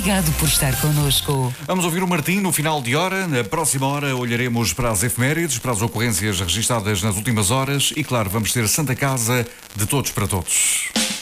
Obrigado por estar connosco. Vamos ouvir o Martim no final de hora. Na próxima hora olharemos para as efemérides, para as ocorrências registadas nas últimas horas e, claro, vamos ter Santa Casa de todos para todos.